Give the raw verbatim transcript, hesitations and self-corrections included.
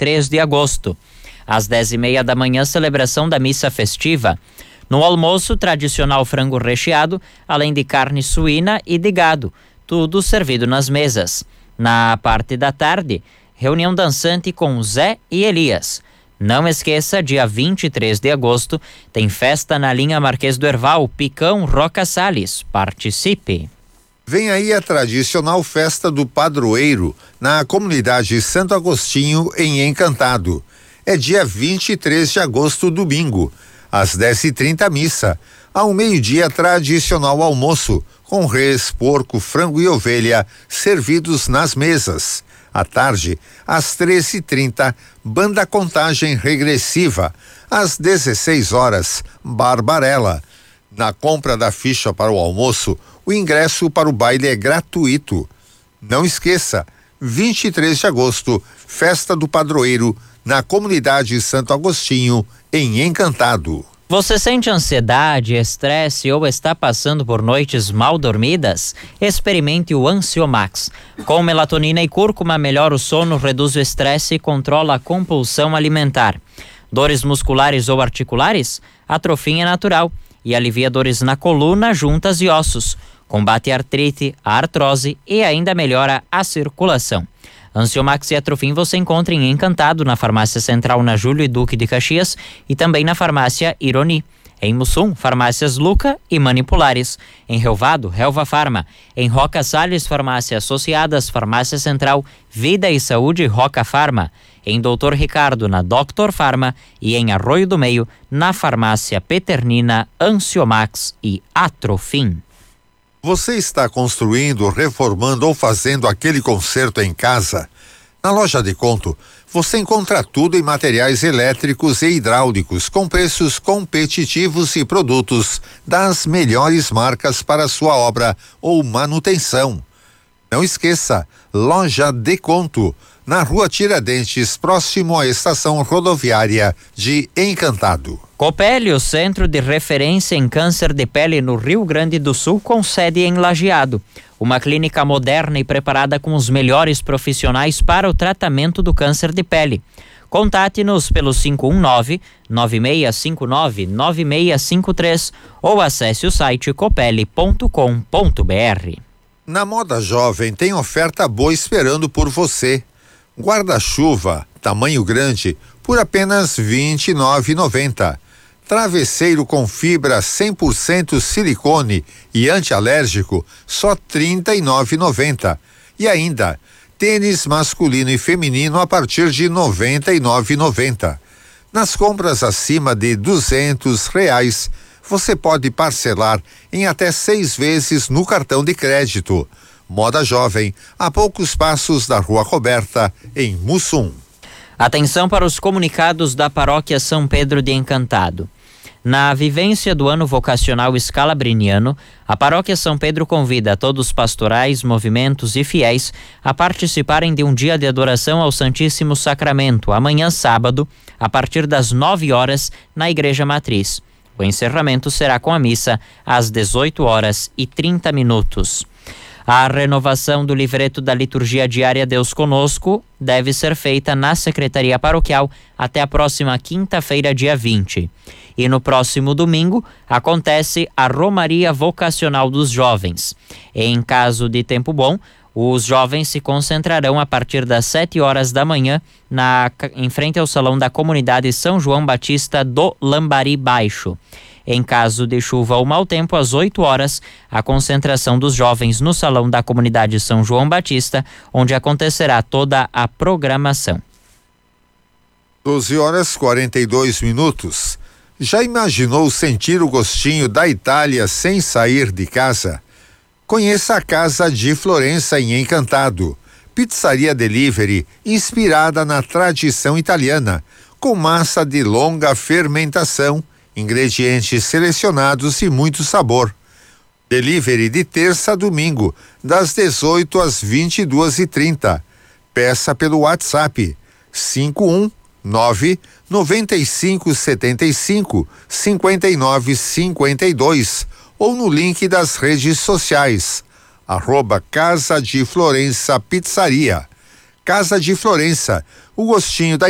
três de agosto. Às dez e meia da manhã, celebração da missa festiva. No almoço, tradicional frango recheado, além de carne suína e de gado, tudo servido nas mesas. Na parte da tarde, reunião dançante com Zé e Elias. Não esqueça, dia vinte e três de agosto, tem festa na linha Marquês do Herval, Picão Roca Salles. Participe! Vem aí a tradicional festa do padroeiro na comunidade Santo Agostinho, em Encantado. É dia vinte e três de agosto, domingo, às dez e trinta missa. Ao meio-dia, tradicional almoço, com res, porco, frango e ovelha, servidos nas mesas. À tarde, às treze e trinta, banda contagem regressiva. Às dezesseis horas, Barbarella. Na compra da ficha para o almoço, o ingresso para o baile é gratuito. Não esqueça, vinte e três de agosto, festa do padroeiro, na comunidade Santo Agostinho, em Encantado. Você sente ansiedade, estresse ou está passando por noites mal dormidas? Experimente o Ansiomax. Com melatonina e cúrcuma, melhora o sono, reduz o estresse e controla a compulsão alimentar. Dores musculares ou articulares? Atrofin é natural e alivia dores na coluna, juntas e ossos. Combate a artrite, a artrose e ainda melhora a circulação. Ansiomax e Atrofin você encontra em Encantado, na Farmácia Central na Júlio e Duque de Caxias e também na Farmácia Ironi. Em Mussum, Farmácias Luca e Manipulares. Em Relvado, Helva Farma. Em Roca Salles, Farmácia Associadas, Farmácia Central, Vida e Saúde, Roca Farma. Em Doutor Ricardo, na Doctor Farma. E em Arroio do Meio, na Farmácia Peternina, Ansiomax e Atrofin. Você está construindo, reformando ou fazendo aquele conserto em casa? Na Loja Deconto, você encontra tudo em materiais elétricos e hidráulicos com preços competitivos e produtos das melhores marcas para sua obra ou manutenção. Não esqueça, Loja Deconto, na Rua Tiradentes, próximo à estação rodoviária de Encantado. Copelli, o centro de referência em câncer de pele no Rio Grande do Sul, com sede em Lajeado. Uma clínica moderna e preparada com os melhores profissionais para o tratamento do câncer de pele. Contate-nos pelo cinco um nove, nove seis cinco nove, nove seis cinco três ou acesse o site copelli ponto com ponto br. Na Moda Jovem tem oferta boa esperando por você. Guarda-chuva, tamanho grande, por apenas vinte e nove reais e noventa centavos. Travesseiro com fibra cem por cento silicone e antialérgico, só trinta e nove reais e noventa centavos. E ainda, tênis masculino e feminino a partir de noventa e nove reais e noventa centavos. Nas compras acima de duzentos reais, você pode parcelar em até seis vezes no cartão de crédito. Moda Jovem, a poucos passos da Rua Coberta, em Mussum. Atenção para os comunicados da Paróquia São Pedro de Encantado. Na vivência do ano vocacional escalabriniano, a Paróquia São Pedro convida a todos os pastorais, movimentos e fiéis a participarem de um dia de adoração ao Santíssimo Sacramento, amanhã sábado, a partir das nove horas, na Igreja Matriz. O encerramento será com a missa às dezoito horas e trinta minutos. A renovação do livreto da liturgia diária Deus Conosco deve ser feita na Secretaria Paroquial até a próxima quinta-feira, dia vinte. E no próximo domingo acontece a Romaria Vocacional dos Jovens. Em caso de tempo bom, os jovens se concentrarão a partir das sete horas da manhã na, em frente ao Salão da Comunidade São João Batista do Lambari Baixo. Em caso de chuva ou mau tempo, às oito horas, a concentração dos jovens no Salão da Comunidade São João Batista, onde acontecerá toda a programação. doze horas e quarenta e dois minutos. Já imaginou sentir o gostinho da Itália sem sair de casa? Conheça a Casa de Florença em Encantado. Pizzaria delivery inspirada na tradição italiana, com massa de longa fermentação, ingredientes selecionados e muito sabor. Delivery de terça a domingo, das dezoito às vinte e duas e trinta. Peça pelo WhatsApp cinco um nove, nove cinco sete cinco, cinco nove cinco dois ou no link das redes sociais, arroba Casa de Florença Pizzaria. Casa de Florença, o gostinho da